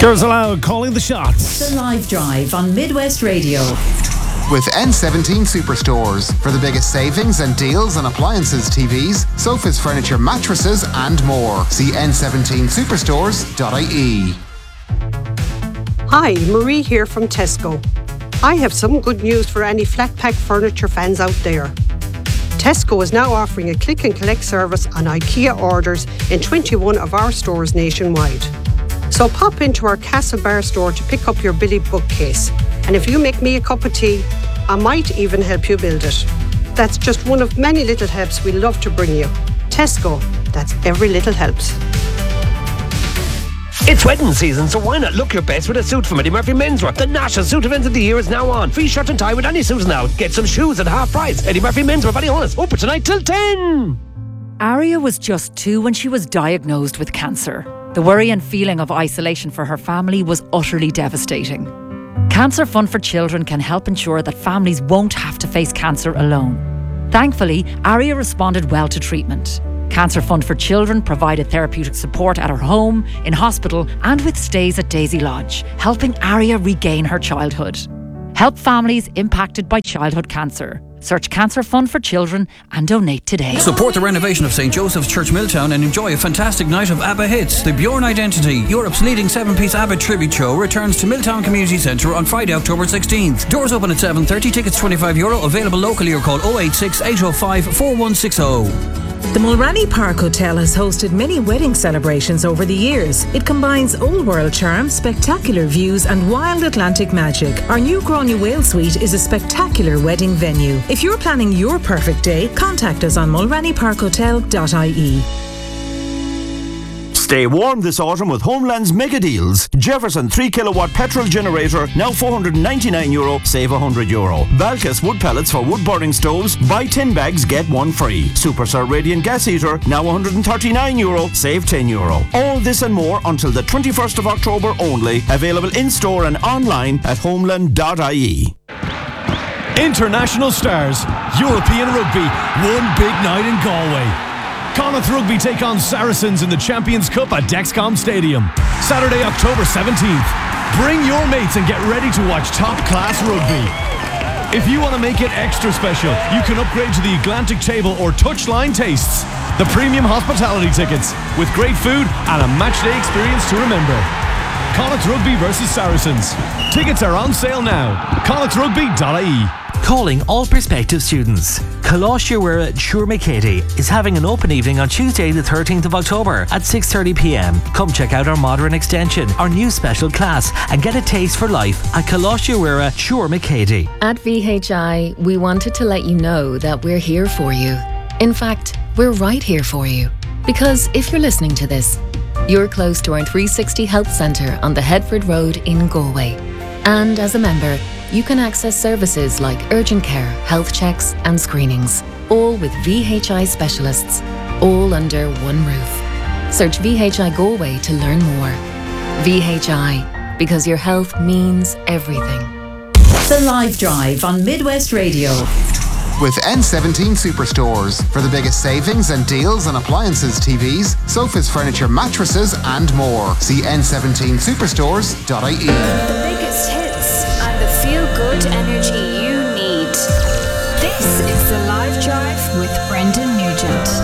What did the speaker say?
Girls Aloud calling the shots. The Live Drive on Midwest Radio. With N17 Superstores for the biggest savings and deals on appliances, TVs, sofas, furniture, mattresses and more. See n17superstores.ie. Hi, Marie here from Tesco. I have some good news for any flat pack furniture fans out there. Tesco is now offering a click and collect service on IKEA orders in 21 of our stores nationwide. So pop into our Castlebar store to pick up your Billy bookcase. And if you make me a cup of tea, I might even help you build it. That's just one of many little helps we love to bring you. Tesco, that's every little helps. It's wedding season, so why not look your best with a suit from Eddie Murphy Menswear? The national suit event of the year is now on. Free shirt and tie with any suit now. Get some shoes at half price. Eddie Murphy Menswear, Ballyhonus, open tonight till 10. Aria was just 2 when she was diagnosed with cancer. The worry and feeling of isolation for her family was utterly devastating. Cancer Fund for Children can help ensure that families won't have to face cancer alone. Thankfully, Aria responded well to treatment. Cancer Fund for Children provided therapeutic support at her home, in hospital and with stays at Daisy Lodge, helping Aria regain her childhood. Help families impacted by childhood cancer. Search Cancer Fund for Children and donate today. Support the renovation of St. Joseph's Church Milltown and enjoy a fantastic night of ABBA hits. The Bjorn Identity, Europe's leading 7-piece ABBA tribute show, returns to Milltown Community Centre on Friday, October 16th. Doors open at 7:30, tickets €25, available locally or call 086 805 4160. The Mulranny Park Hotel has hosted many wedding celebrations over the years. It combines old world charm, spectacular views and wild Atlantic magic. Our new Gráinne Whale Suite is a spectacular wedding venue. If you're planning your perfect day, contact us on mulrannyparkhotel.ie. Stay warm this autumn with Homeland's mega deals. Jefferson 3 kilowatt petrol generator, now €499, save €100. Balkas wood pellets for wood burning stoves, buy 10 bags, get 1 free. Superstar Radiant gas heater, now €139, save €10. All this and more until the 21st of October only. Available in-store and online at homeland.ie. International stars, European rugby, one big night in Galway. Connacht Rugby take on Saracens in the Champions Cup at Dexcom Stadium. Saturday, October 17th. Bring your mates and get ready to watch top-class rugby. If you want to make it extra special, you can upgrade to the Atlantic Table or Touchline Tastes, the premium hospitality tickets, with great food and a matchday experience to remember. Connacht Rugby versus Saracens. Tickets are on sale now. connachtrugby.ie. Calling all prospective students. Coláiste Mhuire Siúrmae is having an open evening on Tuesday the 13th of October at 6:30pm. Come check out our modern extension, our new special class and get a taste for life at Coláiste Mhuire Siúrmae. At VHI, we wanted to let you know that we're here for you. In fact, we're right here for you. Because if you're listening to this, you're close to our 360 Health Centre on the Headford Road in Galway. And as a member, you can access services like urgent care, health checks and screenings, all with VHI specialists, all under one roof. Search VHI Galway to learn more. VHI, because your health means everything. The Live Drive on Midwest Radio. With N17 Superstores for the biggest savings and deals on appliances, TVs, sofas, furniture, mattresses and more. See n17superstores.ie. The biggest hits and the feel-good energy.